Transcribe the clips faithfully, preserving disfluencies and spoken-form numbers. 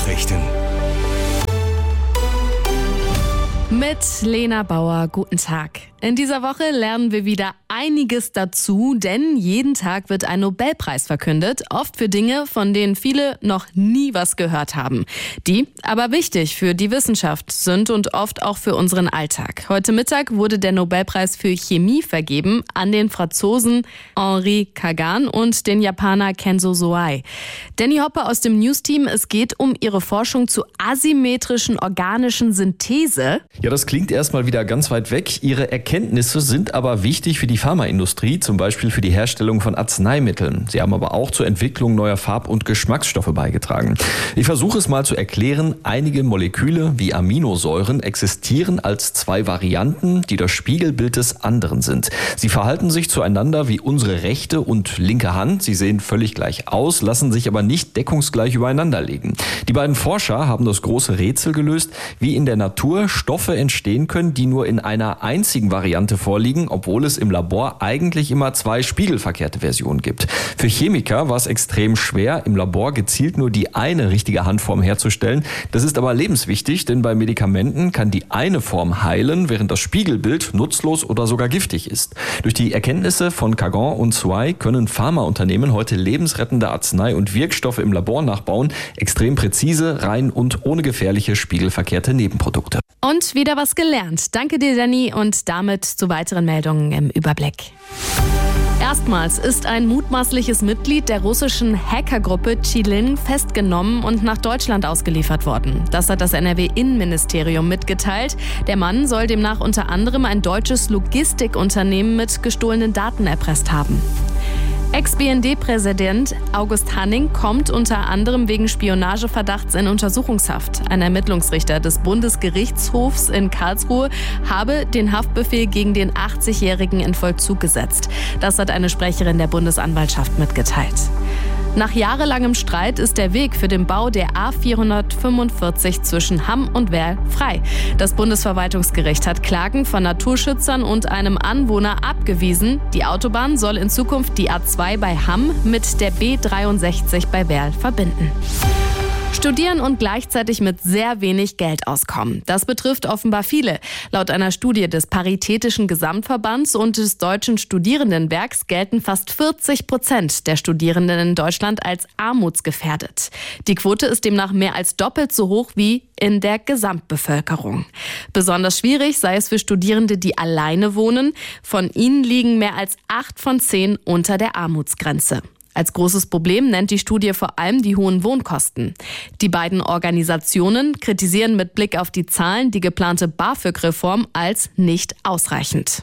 Nachrichten. Mit Lena Bauer, guten Tag. In dieser Woche lernen wir wieder einiges dazu, denn jeden Tag wird ein Nobelpreis verkündet, oft für Dinge, von denen viele noch nie was gehört haben. Die aber wichtig für die Wissenschaft sind und oft auch für unseren Alltag. Heute Mittag wurde der Nobelpreis für Chemie vergeben an den Franzosen Henri Kagan und den Japaner Kenzo Soei. Danny Hopper aus dem News-Team, es geht um ihre Forschung zu asymmetrischen organischen Synthese. Ja, das klingt erstmal wieder ganz weit weg. Ihre Erkenntnisse sind aber wichtig für die Pharmaindustrie, zum Beispiel für die Herstellung von Arzneimitteln. Sie haben aber auch zur Entwicklung neuer Farb- und Geschmacksstoffe beigetragen. Ich versuche es mal zu erklären. Einige Moleküle wie Aminosäuren existieren als zwei Varianten, die das Spiegelbild des anderen sind. Sie verhalten sich zueinander wie unsere rechte und linke Hand. Sie sehen völlig gleich aus, lassen sich aber nicht deckungsgleich übereinander legen. Die beiden Forscher haben das große Rätsel gelöst, wie in der Natur Stoffe entstehen können, die nur in einer einzigen Variante vorliegen, obwohl es im Labor eigentlich immer zwei spiegelverkehrte Versionen gibt. Für Chemiker war es extrem schwer, im Labor gezielt nur die eine richtige Handform herzustellen. Das ist aber lebenswichtig, denn bei Medikamenten kann die eine Form heilen, während das Spiegelbild nutzlos oder sogar giftig ist. Durch die Erkenntnisse von Kagan und Soei können Pharmaunternehmen heute lebensrettende Arznei- und Wirkstoffe im Labor nachbauen, extrem präzise, rein und ohne gefährliche spiegelverkehrte Nebenprodukte. Und wieder was gelernt. Danke dir, Danny, und damit zu weiteren Meldungen im Überblick. Erstmals ist ein mutmaßliches Mitglied der russischen Hackergruppe Chilin festgenommen und nach Deutschland ausgeliefert worden. Das hat das N R W-Innenministerium mitgeteilt. Der Mann soll demnach unter anderem ein deutsches Logistikunternehmen mit gestohlenen Daten erpresst haben. Ex-B N D-Präsident August Hanning kommt unter anderem wegen Spionageverdachts in Untersuchungshaft. Ein Ermittlungsrichter des Bundesgerichtshofs in Karlsruhe habe den Haftbefehl gegen den achtzigjährigen in Vollzug gesetzt. Das hat eine Sprecherin der Bundesanwaltschaft mitgeteilt. Nach jahrelangem Streit ist der Weg für den Bau der A vierhundertfünfundvierzig zwischen Hamm und Werl frei. Das Bundesverwaltungsgericht hat Klagen von Naturschützern und einem Anwohner abgewiesen. Die Autobahn soll in Zukunft die A zwei bei Hamm mit der B dreiundsechzig bei Werl verbinden. Studieren und gleichzeitig mit sehr wenig Geld auskommen. Das betrifft offenbar viele. Laut einer Studie des Paritätischen Gesamtverbands und des Deutschen Studierendenwerks gelten fast vierzig Prozent der Studierenden in Deutschland als armutsgefährdet. Die Quote ist demnach mehr als doppelt so hoch wie in der Gesamtbevölkerung. Besonders schwierig sei es für Studierende, die alleine wohnen. Von ihnen liegen mehr als acht von zehn unter der Armutsgrenze. Als großes Problem nennt die Studie vor allem die hohen Wohnkosten. Die beiden Organisationen kritisieren mit Blick auf die Zahlen die geplante BAföG-Reform als nicht ausreichend.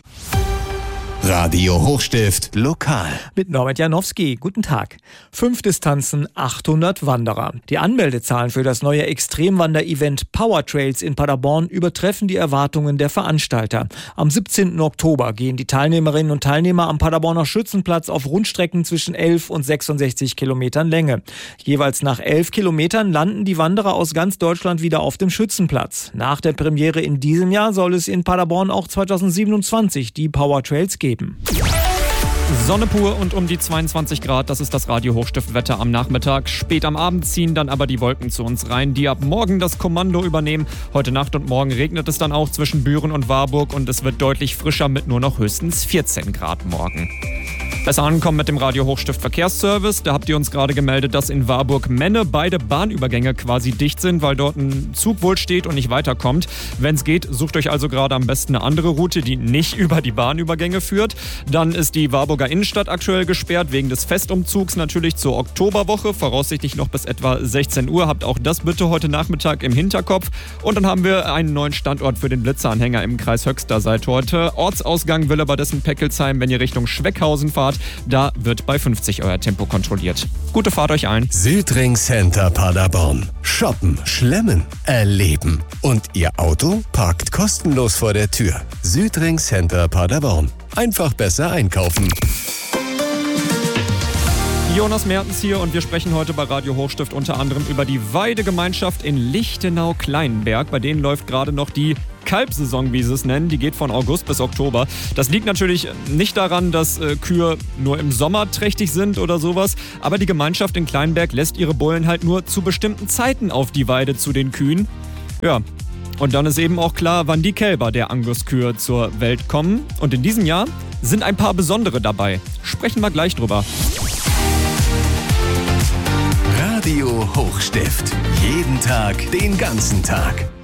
Radio Hochstift lokal. Mit Norbert Janowski. Guten Tag. Fünf Distanzen, achthundert Wanderer. Die Anmeldezahlen für das neue Extremwander-Event Power Trails in Paderborn übertreffen die Erwartungen der Veranstalter. Am siebzehnten Oktober gehen die Teilnehmerinnen und Teilnehmer am Paderborner Schützenplatz auf Rundstrecken zwischen elf und sechsundsechzig Kilometern Länge. Jeweils nach elf Kilometern landen die Wanderer aus ganz Deutschland wieder auf dem Schützenplatz. Nach der Premiere in diesem Jahr soll es in Paderborn auch zweitausendsiebenundzwanzig die Power Trails geben. Sonne pur und um die zweiundzwanzig Grad, das ist das Radio-Hochstift-Wetter am Nachmittag. Spät am Abend ziehen dann aber die Wolken zu uns rein, die ab morgen das Kommando übernehmen. Heute Nacht und morgen regnet es dann auch zwischen Büren und Warburg und es wird deutlich frischer mit nur noch höchstens vierzehn Grad morgen. Besser ankommen mit dem Radio-Hochstift-Verkehrsservice. Da habt ihr uns gerade gemeldet, dass in Warburg-Menne beide Bahnübergänge quasi dicht sind, weil dort ein Zug wohl steht und nicht weiterkommt. Wenn es geht, sucht euch also gerade am besten eine andere Route, die nicht über die Bahnübergänge führt. Dann ist die Warburger Innenstadt aktuell gesperrt, wegen des Festumzugs natürlich zur Oktoberwoche. Voraussichtlich noch bis etwa sechzehn Uhr. Habt auch das bitte heute Nachmittag im Hinterkopf. Und dann haben wir einen neuen Standort für den Blitzeranhänger im Kreis Höxter seit heute. Ortsausgang Willebadessen-Peckelsheim, wenn ihr Richtung Schweckhausen fahrt. Da wird bei fünfzig euer Tempo kontrolliert. Gute Fahrt euch allen. Südring Center Paderborn. Shoppen, schlemmen, erleben. Und Ihr Auto parkt kostenlos vor der Tür. Südring Center Paderborn. Einfach besser einkaufen. Jonas Mertens hier und wir sprechen heute bei Radio Hochstift unter anderem über die Weidegemeinschaft in Lichtenau-Kleinenberg. Bei denen läuft gerade noch die Kalbsaison, wie sie es nennen. Die geht von August bis Oktober. Das liegt natürlich nicht daran, dass äh, Kühe nur im Sommer trächtig sind oder sowas, aber die Gemeinschaft in Kleinenberg lässt ihre Bullen halt nur zu bestimmten Zeiten auf die Weide zu den Kühen. Ja, und dann ist eben auch klar, wann die Kälber der Angus-Kühe zur Welt kommen. Und in diesem Jahr sind ein paar besondere dabei. Sprechen wir gleich drüber. Radio Hochstift. Jeden Tag, den ganzen Tag.